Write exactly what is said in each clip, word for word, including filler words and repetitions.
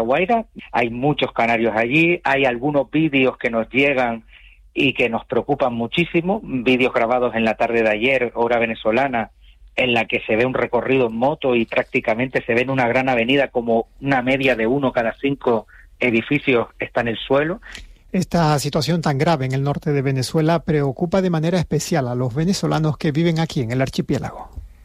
La Guaira, hay muchos canarios allí, hay algunos vídeos que nos llegan y que nos preocupan muchísimo, vídeos grabados en la tarde de ayer, hora venezolana, en la que se ve un recorrido en moto y prácticamente se ve en una gran avenida como una media de uno cada cinco edificios está en el suelo. Esta situación tan grave en el norte de Venezuela preocupa de manera especial a los venezolanos que viven aquí en el archipiélago.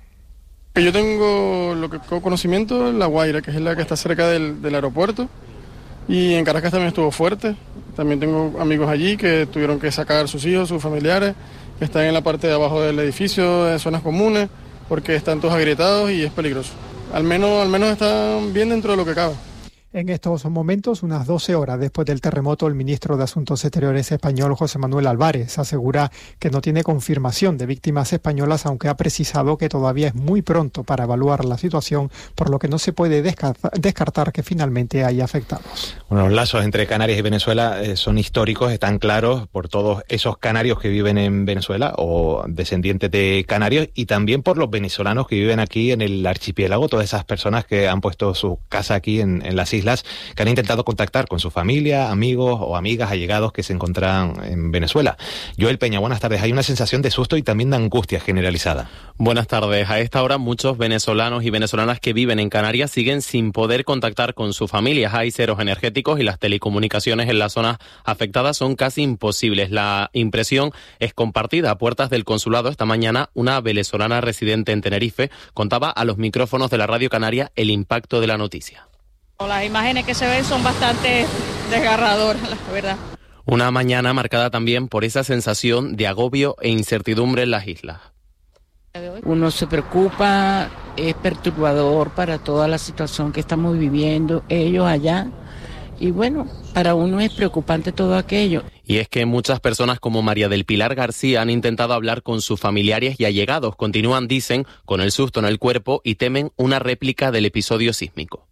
Yo tengo lo que tengo conocimiento, La Guaira, que es la que está cerca del, del aeropuerto, y en Caracas también estuvo fuerte. También tengo amigos allí que tuvieron que sacar a sus hijos, sus familiares, que están en la parte de abajo del edificio, en zonas comunes, porque están todos agrietados y es peligroso. Al menos, al menos están bien dentro de lo que cabe. En estos momentos, unas doce horas después del terremoto, el ministro de Asuntos Exteriores español, José Manuel Álvarez, asegura que no tiene confirmación de víctimas españolas, aunque ha precisado que todavía es muy pronto para evaluar la situación, por lo que no se puede descartar, descartar que finalmente haya afectados. Bueno, los lazos entre Canarias y Venezuela eh, son históricos, están claros por todos esos canarios que viven en Venezuela o descendientes de canarios, y también por los venezolanos que viven aquí en el archipiélago, todas esas personas que han puesto su casa aquí en, en las islas, que han intentado contactar con su familia, amigos o amigas allegados que se encuentran en Venezuela. Joel Peña, buenas tardes. Hay una sensación de susto y también de angustia generalizada. Buenas tardes. A esta hora muchos venezolanos y venezolanas que viven en Canarias siguen sin poder contactar con sus familias. Hay ceros energéticos y las telecomunicaciones en las zonas afectadas son casi imposibles. La impresión es compartida. A puertas del consulado esta mañana, una venezolana residente en Tenerife contaba a los micrófonos de la Radio Canaria el impacto de la noticia. Las imágenes que se ven son bastante desgarradoras, la verdad. Una mañana marcada también por esa sensación de agobio e incertidumbre en las islas. Uno se preocupa, es perturbador para toda la situación que estamos viviendo ellos allá. Y bueno, para uno es preocupante todo aquello. Y es que muchas personas como María del Pilar García han intentado hablar con sus familiares y allegados. Continúan, dicen, con el susto en el cuerpo y temen una réplica del episodio sísmico.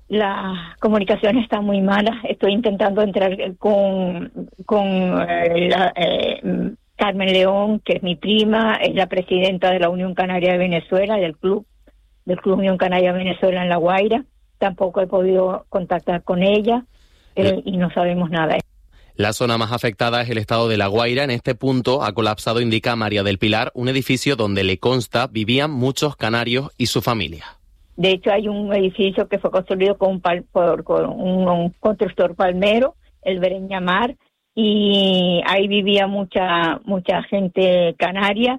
La comunicación está muy mala. Estoy intentando entrar con, con eh, la, eh, Carmen León, que es mi prima, es la presidenta de la Unión Canaria de Venezuela, del club, del Club Unión Canaria de Venezuela en La Guaira. Tampoco he podido contactar con ella eh, y no sabemos nada. La zona más afectada es el estado de La Guaira. En este punto ha colapsado, indica María del Pilar, un edificio donde le consta vivían muchos canarios y su familia. De hecho, hay un edificio que fue construido con un, pal, por, con un, un constructor palmero, el Bereñamar, y ahí vivía mucha mucha gente canaria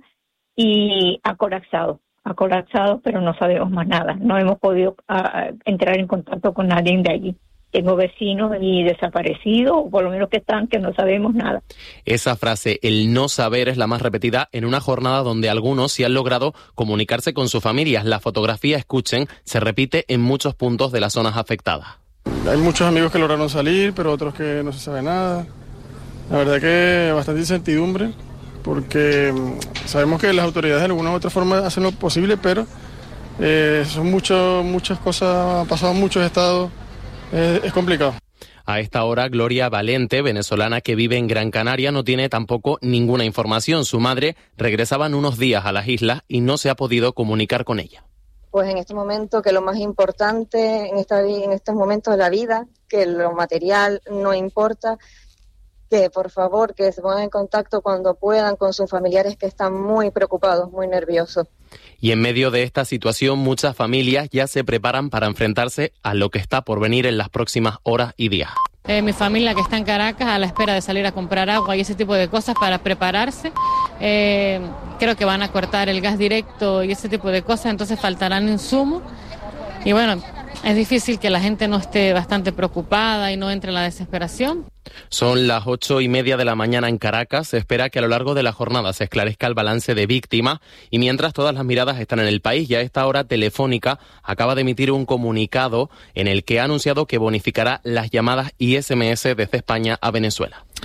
y ha colapsado, ha colapsado, pero no sabemos más nada. No hemos podido uh, entrar en contacto con nadie de allí. Tengo vecinos y desaparecidos, o por lo menos que están, que no sabemos nada. Esa frase, el no saber, es la más repetida en una jornada donde algunos sí han logrado comunicarse con sus familias. La fotografía, escuchen, se repite en muchos puntos de las zonas afectadas. Hay muchos amigos que lograron salir, pero otros que no se sabe nada. La verdad que bastante incertidumbre, porque sabemos que las autoridades de alguna u otra forma hacen lo posible, pero eh, son mucho, muchas cosas, han pasado en muchos estados. Es complicado. A esta hora, Gloria Valente, venezolana que vive en Gran Canaria, no tiene tampoco ninguna información. Su madre regresaba en unos días a las islas y no se ha podido comunicar con ella. Pues en este momento, que lo más importante en, esta, en estos momentos es la vida, que lo material no importa, que por favor que se pongan en contacto cuando puedan con sus familiares que están muy preocupados, muy nerviosos. Y en medio de esta situación, muchas familias ya se preparan para enfrentarse a lo que está por venir en las próximas horas y días. Eh, mi familia que está en Caracas a la espera de salir a comprar agua y ese tipo de cosas para prepararse. Eh, creo que van a cortar el gas directo y ese tipo de cosas, entonces faltarán insumos. Y bueno, es difícil que la gente no esté bastante preocupada y no entre en la desesperación. Son las ocho y media de la mañana en Caracas. Se espera que a lo largo de la jornada se esclarezca el balance de víctimas y mientras todas las miradas están en el país, y a esta hora Telefónica acaba de emitir un comunicado en el que ha anunciado que bonificará las llamadas y ese eme ese desde España a Venezuela.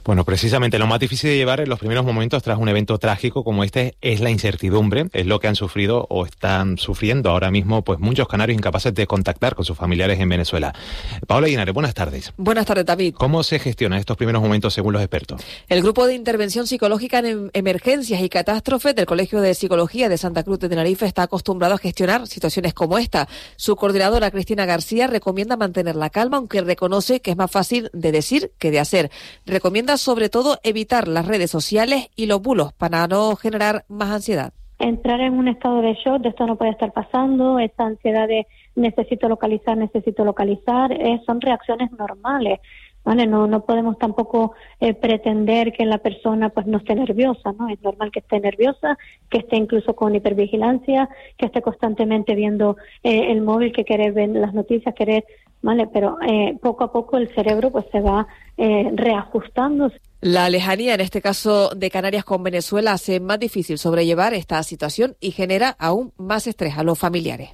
Bueno, precisamente lo más difícil de llevar en los primeros momentos tras un evento trágico como este es la incertidumbre, es lo que han sufrido o están sufriendo ahora mismo pues muchos canarios incapaces de contactar con sus familiares en Venezuela. Paola Linares, buenas tardes. Buenas tardes, David. ¿Cómo se gestionan estos primeros momentos según los expertos? El Grupo de Intervención Psicológica en Emergencias y Catástrofes del Colegio de Psicología de Santa Cruz de Tenerife está acostumbrado a gestionar situaciones como esta. Su coordinadora, Cristina García, recomienda mantener la calma, aunque reconoce que es más fácil de decir que de hacer. Recomienda sobre todo evitar las redes sociales y los bulos para no generar más ansiedad. Entrar en un estado de shock, de esto no puede estar pasando, esta ansiedad de necesito localizar, necesito localizar, eh, son reacciones normales, ¿vale? No no podemos tampoco eh, pretender que la persona pues no esté nerviosa, ¿no? Es normal que esté nerviosa, que esté incluso con hipervigilancia, que esté constantemente viendo eh, el móvil, que querer ver las noticias, querer, ¿vale? Pero eh, poco a poco el cerebro pues se va eh, reajustando. La lejanía, en este caso de Canarias con Venezuela, hace más difícil sobrellevar esta situación y genera aún más estrés a los familiares.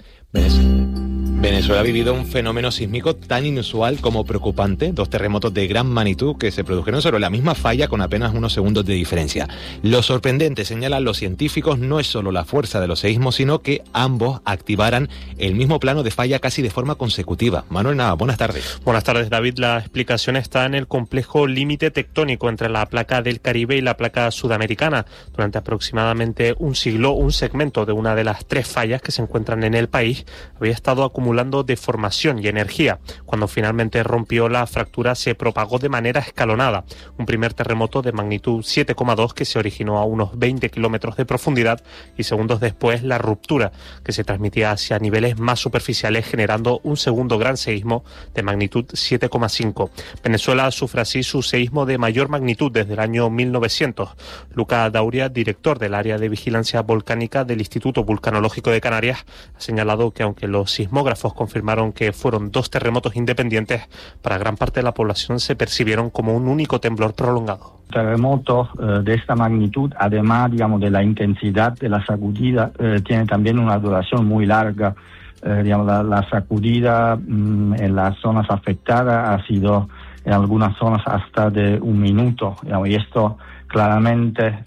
Venezuela ha vivido un fenómeno sísmico tan inusual como preocupante, dos terremotos de gran magnitud que se produjeron sobre la misma falla con apenas unos segundos de diferencia. Lo sorprendente, señalan los científicos, no es solo la fuerza de los seísmos, sino que ambos activaran el mismo plano de falla casi de forma consecutiva. Manuel Nava, buenas tardes. Buenas tardes, David. La explicación está en el complejo límite tectónico entre la placa del Caribe y la placa sudamericana. Durante aproximadamente un siglo, un segmento de una de las tres fallas que se encuentran en el país había estado acumulando deformación y energía. Cuando finalmente rompió, la fractura se propagó de manera escalonada. Un primer terremoto de magnitud siete coma dos que se originó a unos veinte kilómetros de profundidad y segundos después la ruptura que se transmitía hacia niveles más superficiales, generando un segundo gran seísmo de magnitud siete coma cinco. Venezuela sufre así su seísmo de mayor magnitud desde el año mil novecientos. Luca Dauria, director del área de vigilancia volcánica del Instituto Vulcanológico de Canarias, ha señalado que aunque los sismógrafos confirmaron que fueron dos terremotos independientes, para gran parte de la población se percibieron como un único temblor prolongado. Terremotos eh, de esta magnitud, además, digamos, de la intensidad de la sacudida, eh, tiene también una duración muy larga. Eh, digamos, la, la sacudida mmm, en las zonas afectadas ha sido en algunas zonas hasta de un minuto, digamos, y esto claramente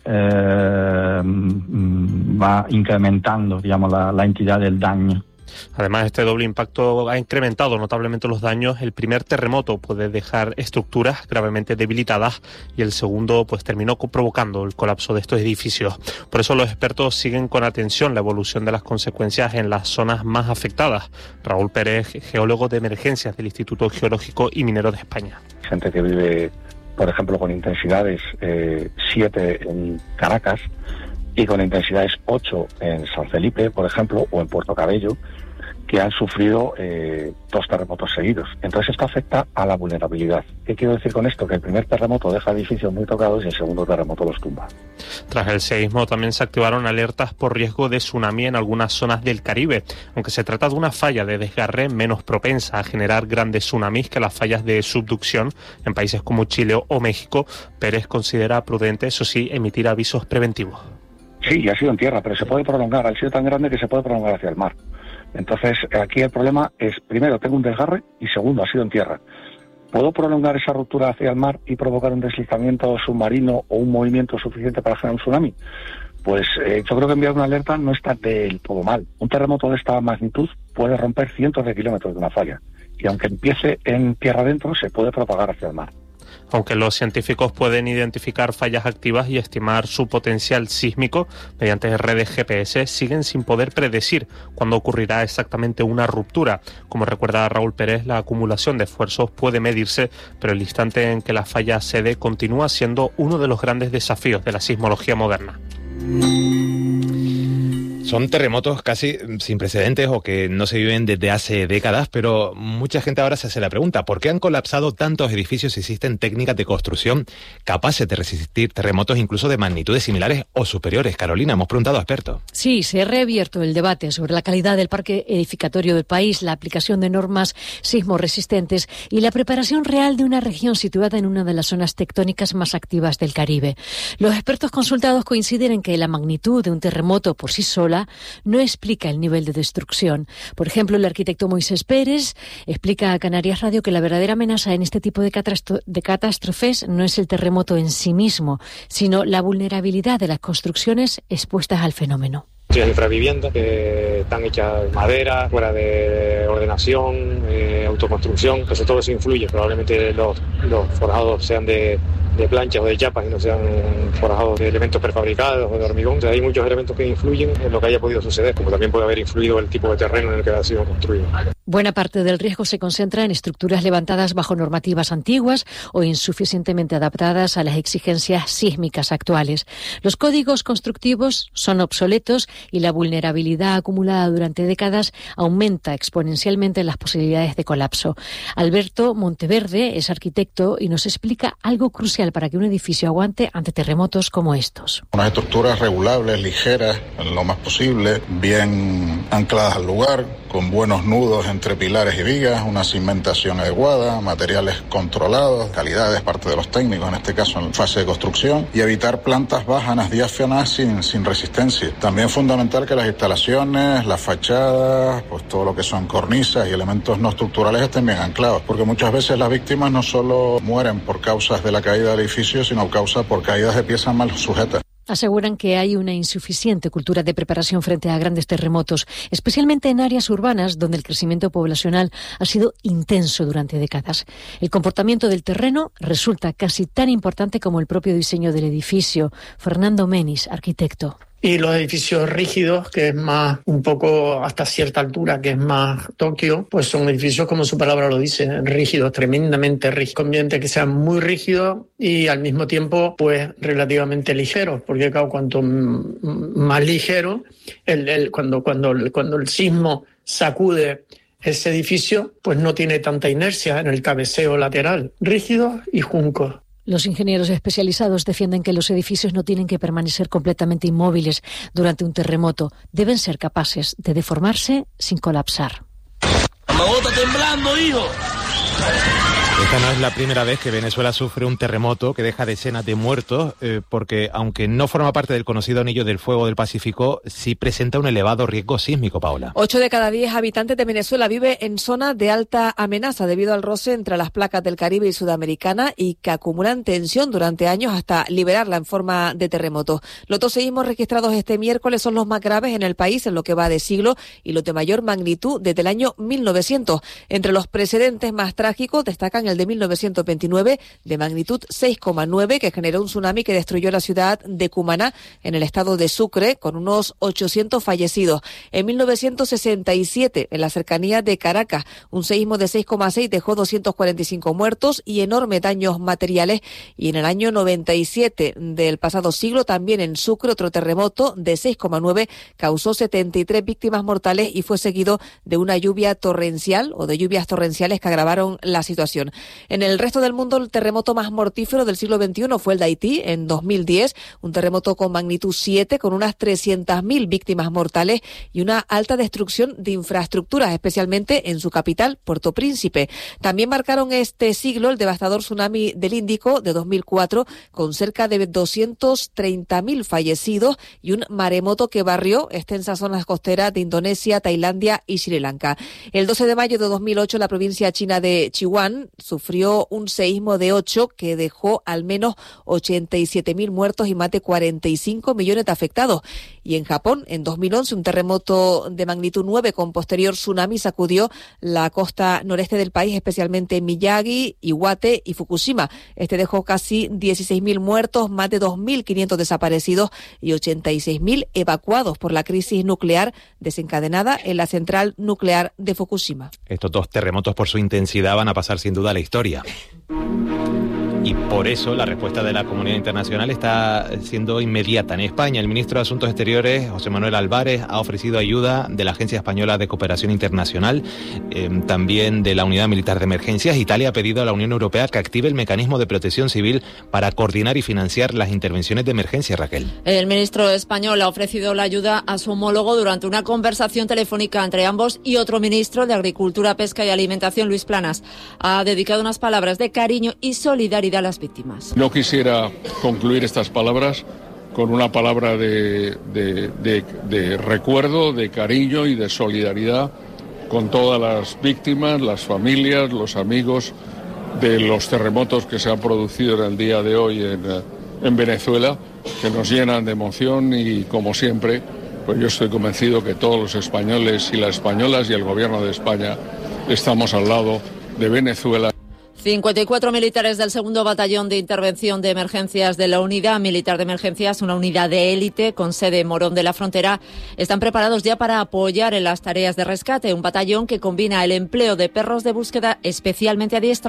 eh, mmm, va incrementando, digamos, la, la entidad del daño. Además, este doble impacto ha incrementado notablemente los daños. El primer terremoto puede dejar estructuras gravemente debilitadas y el segundo pues terminó provocando el colapso de estos edificios. Por eso los expertos siguen con atención la evolución de las consecuencias en las zonas más afectadas. Raúl Pérez, geólogo de emergencias del Instituto Geológico y Minero de España. Gente que vive, por ejemplo, con intensidades eh, siete en Caracas y con intensidades ocho en San Felipe, por ejemplo, o en Puerto Cabello, que han sufrido eh, dos terremotos seguidos. Entonces esto afecta a la vulnerabilidad. ¿Qué quiero decir con esto? Que el primer terremoto deja edificios muy tocados y el segundo terremoto los tumba. Tras el seísmo también se activaron alertas por riesgo de tsunami en algunas zonas del Caribe. Aunque se trata de una falla de desgarre menos propensa a generar grandes tsunamis que las fallas de subducción en países como Chile o México, Pérez considera prudente, eso sí, emitir avisos preventivos. Sí, ha sido en tierra, pero se puede prolongar. Ha sido tan grande que se puede prolongar hacia el mar. Entonces, aquí el problema es, primero, tengo un desgarre y segundo, ha sido en tierra. ¿Puedo prolongar esa ruptura hacia el mar y provocar un deslizamiento submarino o un movimiento suficiente para generar un tsunami? Pues eh, yo creo que enviar una alerta no está del todo mal. Un terremoto de esta magnitud puede romper cientos de kilómetros de una falla y aunque empiece en tierra adentro, se puede propagar hacia el mar. Aunque los científicos pueden identificar fallas activas y estimar su potencial sísmico mediante redes G P S, siguen sin poder predecir cuándo ocurrirá exactamente una ruptura. Como recuerda Raúl Pérez, la acumulación de esfuerzos puede medirse, pero el instante en que la falla cede continúa siendo uno de los grandes desafíos de la sismología moderna. Son terremotos casi sin precedentes o que no se viven desde hace décadas, pero mucha gente ahora se hace la pregunta, ¿por qué han colapsado tantos edificios si existen técnicas de construcción capaces de resistir terremotos incluso de magnitudes similares o superiores? Carolina, hemos preguntado a expertos. Sí, se ha reabierto el debate sobre la calidad del parque edificatorio del país, la aplicación de normas sismoresistentes y la preparación real de una región situada en una de las zonas tectónicas más activas del Caribe. Los expertos consultados coinciden en que la magnitud de un terremoto por sí sola sola no explica el nivel de destrucción. Por ejemplo, el arquitecto Moisés Pérez explica a Canarias Radio que la verdadera amenaza en este tipo de, catastro- de catástrofes no es el terremoto en sí mismo, sino la vulnerabilidad de las construcciones expuestas al fenómeno. Muchas infraviviendas que están hechas de madera, fuera de ordenación, eh, autoconstrucción, entonces todo eso influye. Probablemente los, los forjados sean de, de planchas o de chapas y no sean forjados de elementos prefabricados o de hormigón. O sea, hay muchos elementos que influyen en lo que haya podido suceder, como también puede haber influido el tipo de terreno en el que ha sido construido. Buena parte del riesgo se concentra en estructuras levantadas bajo normativas antiguas o insuficientemente adaptadas a las exigencias sísmicas actuales. Los códigos constructivos son obsoletos y la vulnerabilidad acumulada durante décadas aumenta exponencialmente las posibilidades de colapso. Alberto Monteverde es arquitecto y nos explica algo crucial para que un edificio aguante ante terremotos como estos. Unas estructuras regulables, ligeras, en lo más posible, bien ancladas al lugar, con buenos nudos entre pilares y vigas, una cimentación adecuada, materiales controlados, calidad es parte de los técnicos, en este caso en fase de construcción, y evitar plantas bajas, diáfanas, sin, sin resistencia. También es fundamental que las instalaciones, las fachadas, pues todo lo que son cornisas y elementos no estructurales estén bien anclados, porque muchas veces las víctimas no solo mueren por causas de la caída del edificio, sino causa por caídas de piezas mal sujetas. Aseguran que hay una insuficiente cultura de preparación frente a grandes terremotos, especialmente en áreas urbanas donde el crecimiento poblacional ha sido intenso durante décadas. El comportamiento del terreno resulta casi tan importante como el propio diseño del edificio. Fernando Menis, arquitecto. Y los edificios rígidos, que es más un poco hasta cierta altura, que es más Tokio, pues son edificios, como su palabra lo dice, rígidos, tremendamente rígidos. Conviene que sean muy rígidos y al mismo tiempo pues relativamente ligeros, porque claro, cuanto m- más ligero, el, el, cuando, cuando, cuando el sismo sacude ese edificio, pues no tiene tanta inercia en el cabeceo lateral. Rígidos y juncos. Los ingenieros especializados defienden que los edificios no tienen que permanecer completamente inmóviles durante un terremoto. Deben ser capaces de deformarse sin colapsar. ¡Me bota temblando, hijo! Esta no es la primera vez que Venezuela sufre un terremoto que deja decenas de muertos, eh, porque aunque no forma parte del conocido Anillo del Fuego del Pacífico, sí presenta un elevado riesgo sísmico, Paula. Ocho de cada diez habitantes de Venezuela vive en zona de alta amenaza debido al roce entre las placas del Caribe y Sudamericana y que acumulan tensión durante años hasta liberarla en forma de terremoto. Los dos seísmos registrados este miércoles son los más graves en el país en lo que va de siglo y los de mayor magnitud desde el año mil novecientos. Entre los precedentes más trágicos destacan el de mil novecientos veintinueve de magnitud seis coma nueve que generó un tsunami que destruyó la ciudad de Cumaná en el estado de Sucre con unos ochocientos fallecidos. En mil novecientos sesenta y siete en la cercanía de Caracas un seísmo de seis coma seis dejó doscientos cuarenta y cinco muertos y enormes daños materiales, y en el año noventa y siete del pasado siglo también en Sucre otro terremoto de seis coma nueve causó setenta y tres víctimas mortales y fue seguido de una lluvia torrencial o de lluvias torrenciales que agravaron la situación. En el resto del mundo, el terremoto más mortífero del siglo veintiuno fue el de Haití en dos mil diez, un terremoto con magnitud siete, con unas trescientas mil víctimas mortales y una alta destrucción de infraestructuras, especialmente en su capital, Puerto Príncipe. También marcaron este siglo el devastador tsunami del Índico de dos mil cuatro, con cerca de doscientos treinta mil fallecidos y un maremoto que barrió extensas zonas costeras de Indonesia, Tailandia y Sri Lanka. El doce de mayo de dos mil ocho, la provincia china de Sichuan sufrió un seísmo de ocho que dejó al menos ochenta y siete mil muertos y más de cuarenta y cinco millones de afectados. Y en Japón, en dos mil once, un terremoto de magnitud nueve con posterior tsunami sacudió la costa noreste del país, especialmente Miyagi, Iwate y Fukushima. Este dejó casi dieciséis mil muertos, más de dos mil quinientos desaparecidos y ochenta y seis mil evacuados por la crisis nuclear desencadenada en la central nuclear de Fukushima. Estos dos terremotos, por su intensidad, van a pasar sin duda a la historia. Y por eso la respuesta de la comunidad internacional está siendo inmediata. En España, el ministro de Asuntos Exteriores, José Manuel Álvarez, ha ofrecido ayuda de la Agencia Española de Cooperación Internacional, eh, también de la Unidad Militar de Emergencias. Italia ha pedido a la Unión Europea que active el mecanismo de protección civil para coordinar y financiar las intervenciones de emergencia, Raquel. El ministro español ha ofrecido la ayuda a su homólogo durante una conversación telefónica entre ambos y otro ministro de Agricultura, Pesca y Alimentación, Luis Planas. Ha dedicado unas palabras de cariño y solidaridad a las víctimas. No quisiera concluir estas palabras con una palabra de, de, de, de recuerdo, de cariño y de solidaridad con todas las víctimas, las familias, los amigos de los terremotos que se han producido en el día de hoy en, en Venezuela, que nos llenan de emoción y, como siempre, pues yo estoy convencido que todos los españoles y las españolas y el gobierno de España estamos al lado de Venezuela. cincuenta y cuatro militares del segundo Batallón de Intervención de Emergencias de la Unidad Militar de Emergencias, una unidad de élite con sede en Morón de la Frontera, están preparados ya para apoyar en las tareas de rescate. Un batallón que combina el empleo de perros de búsqueda especialmente adiestrados